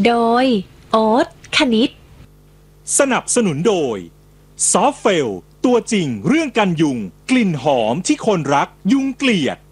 โดยโอ๊ตคณิตสนับสนุนโดยซอฟเฟลตัวจริงเรื่องกันยุงกลิ่นหอมที่คนรักยุงเกลียด